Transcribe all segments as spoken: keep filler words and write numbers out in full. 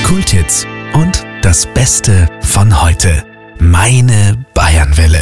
Kulthits und das Beste von heute. Meine Bayernwelle.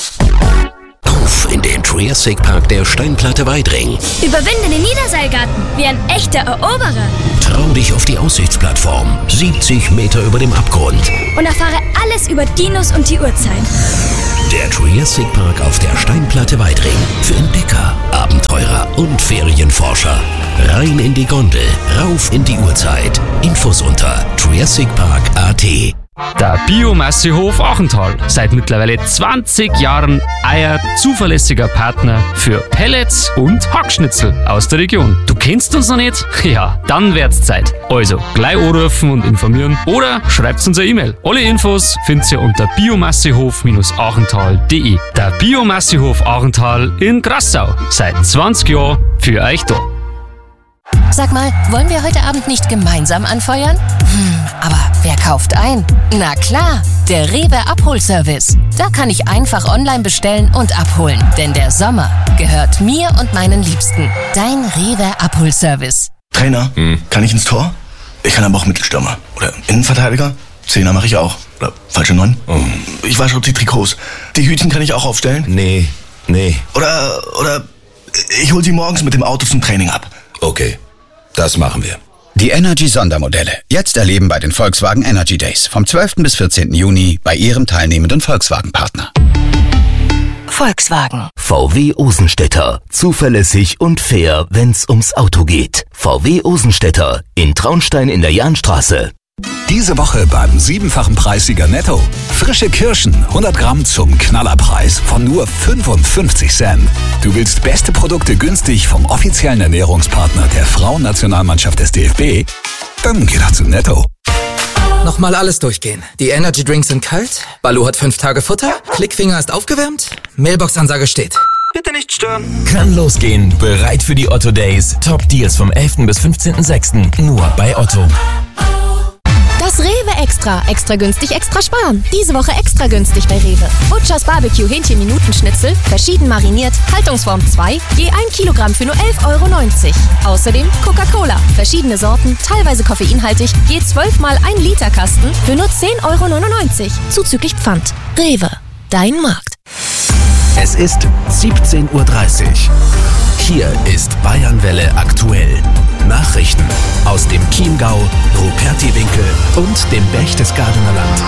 Auf in den Triassic Park der Steinplatte Weidring. Überwinde den Niederseilgarten wie ein echter Eroberer. Trau dich auf die Aussichtsplattform, siebzig Meter über dem Abgrund. Und erfahre alles über Dinos und die Urzeit. Der Triassic Park auf der Steinplatte Weidring. Für Entdecker, Abenteurer und Ferienforscher. Rein in die Gondel, rauf in die Urzeit. Infos unter triassic park punkt a t. Der Biomassehof Achental. Seit mittlerweile zwanzig Jahren euer zuverlässiger Partner für Pellets und Hackschnitzel aus der Region. Du kennst uns noch nicht? Ja, dann wird's Zeit. Also, gleich anrufen und informieren oder schreibt uns eine E-Mail. Alle Infos findet ihr unter biomassehof achental punkt de. Der Biomassehof Achental in Grassau. Seit zwanzig Jahren für euch da. Sag mal, wollen wir heute Abend nicht gemeinsam anfeuern? Hm, aber wer kauft ein? Na klar, der Rewe Abholservice. Da kann ich einfach online bestellen und abholen. Denn der Sommer gehört mir und meinen Liebsten. Dein Rewe Abholservice. Trainer, hm. kann ich ins Tor? Ich kann aber auch Mittelstürmer. Oder Innenverteidiger? Zehner mache ich auch. Oder falsche Neun? Oh. Ich wasche auch die Trikots. Die Hütchen kann ich auch aufstellen? Nee, nee. Oder, oder ich hol sie morgens mit dem Auto zum Training ab. Okay, das machen wir. Die Energy-Sondermodelle. Jetzt erleben bei den Volkswagen Energy Days. Vom zwölften bis vierzehnten Juni bei Ihrem teilnehmenden Volkswagen-Partner. Volkswagen. V W Osenstädter. Zuverlässig und fair, wenn's ums Auto geht. V W Osenstädter in Traunstein in der Jahnstraße. Diese Woche beim siebenfachen Preissieger Netto. Frische Kirschen, hundert Gramm zum Knallerpreis von nur fünfundfünfzig Cent. Du willst beste Produkte günstig vom offiziellen Ernährungspartner der Frauennationalmannschaft des D F B? Dann geh doch zu Netto. Nochmal alles durchgehen. Die Energy Drinks sind kalt, Baloo hat fünf Tage Futter, Klickfinger ist aufgewärmt, Mailbox-Ansage steht. Bitte nicht stören. Kann losgehen. Bereit für die Otto Days. Top Deals vom elften bis fünfzehnten sechsten Nur bei Otto. Das Rewe Extra. Extra günstig, extra sparen. Diese Woche extra günstig bei Rewe. Butchers Barbecue Hähnchen-Minutenschnitzel, verschieden mariniert, Haltungsform zwei, je ein Kilogramm für nur elf Euro neunzig. Außerdem Coca-Cola, verschiedene Sorten, teilweise koffeinhaltig, je zwölf mal ein Liter Kasten für nur zehn Euro neunundneunzig. Zuzüglich Pfand. Rewe, dein Markt. Es ist siebzehn Uhr dreißig. Hier ist Bayernwelle aktuell. Nachrichten aus dem Chiemgau, Rupertiwinkel und dem Berchtesgadener Land.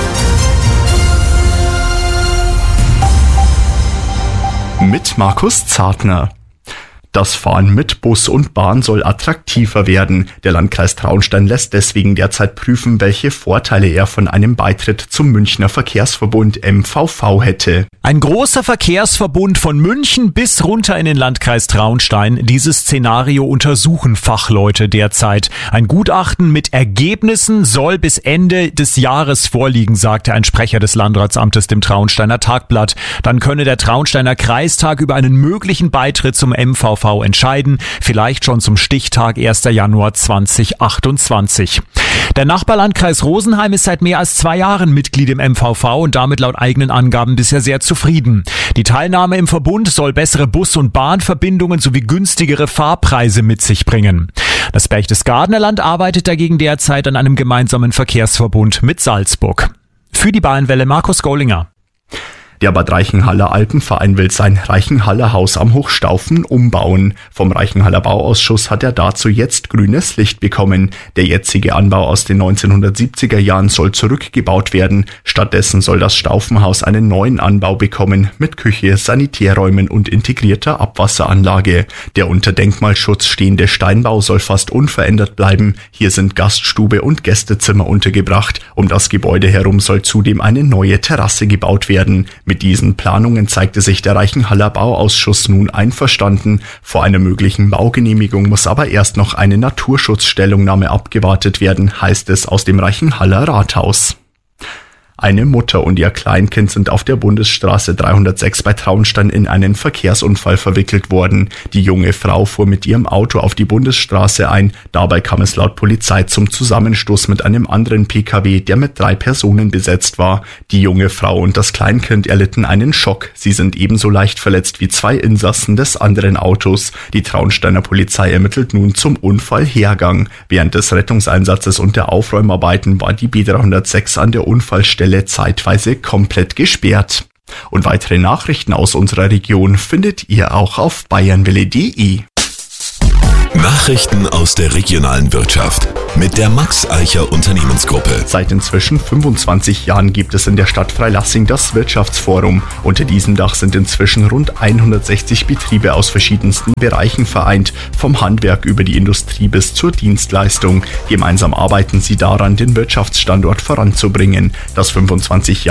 Mit Markus Zartner. Das Fahren mit Bus und Bahn soll attraktiver werden. Der Landkreis Traunstein lässt deswegen derzeit prüfen, welche Vorteile er von einem Beitritt zum Münchner Verkehrsverbund M V V hätte. Ein großer Verkehrsverbund von München bis runter in den Landkreis Traunstein. Dieses Szenario untersuchen Fachleute derzeit. Ein Gutachten mit Ergebnissen soll bis Ende des Jahres vorliegen, sagte ein Sprecher des Landratsamtes dem Traunsteiner Tagblatt. Dann könne der Traunsteiner Kreistag über einen möglichen Beitritt zum M V V entscheiden, vielleicht schon zum Stichtag erster Januar zweitausendachtundzwanzig. Der Nachbarlandkreis Rosenheim ist seit mehr als zwei Jahren Mitglied im M V V und damit laut eigenen Angaben bisher sehr zufrieden. Die Teilnahme im Verbund soll bessere Bus- und Bahnverbindungen sowie günstigere Fahrpreise mit sich bringen. Das Berchtesgadener Land arbeitet dagegen derzeit an einem gemeinsamen Verkehrsverbund mit Salzburg. Für die Bayernwelle Markus Gollinger. Der Bad Reichenhaller Alpenverein will sein Reichenhaller Haus am Hochstaufen umbauen. Vom Reichenhaller Bauausschuss hat er dazu jetzt grünes Licht bekommen. Der jetzige Anbau aus den neunzehnhundertsiebziger Jahren soll zurückgebaut werden. Stattdessen soll das Staufenhaus einen neuen Anbau bekommen mit Küche, Sanitärräumen und integrierter Abwasseranlage. Der unter Denkmalschutz stehende Steinbau soll fast unverändert bleiben. Hier sind Gaststube und Gästezimmer untergebracht. Um das Gebäude herum soll zudem eine neue Terrasse gebaut werden. Mit diesen Planungen zeigte sich der Reichenhaller Bauausschuss nun einverstanden. Vor einer möglichen Baugenehmigung muss aber erst noch eine Naturschutzstellungnahme abgewartet werden, heißt es aus dem Reichenhaller Rathaus. Eine Mutter und ihr Kleinkind sind auf der Bundesstraße dreihundertsechs bei Traunstein in einen Verkehrsunfall verwickelt worden. Die junge Frau fuhr mit ihrem Auto auf die Bundesstraße ein. Dabei kam es laut Polizei zum Zusammenstoß mit einem anderen P K W, der mit drei Personen besetzt war. Die junge Frau und das Kleinkind erlitten einen Schock. Sie sind ebenso leicht verletzt wie zwei Insassen des anderen Autos. Die Traunsteiner Polizei ermittelt nun zum Unfallhergang. Während des Rettungseinsatzes und der Aufräumarbeiten war die B dreihundertsechs an der Unfallstelle zeitweise komplett gesperrt. Und weitere Nachrichten aus unserer Region findet ihr auch auf bayernwelle punkt de. Nachrichten aus der regionalen Wirtschaft mit der Max Eicher Unternehmensgruppe. Seit inzwischen fünfundzwanzig Jahren gibt es in der Stadt Freilassing das Wirtschaftsforum. Unter diesem Dach sind inzwischen rund hundertsechzig Betriebe aus verschiedensten Bereichen vereint, vom Handwerk über die Industrie bis zur Dienstleistung. Gemeinsam arbeiten sie daran, den Wirtschaftsstandort voranzubringen. Das fünfundzwanzig Jahre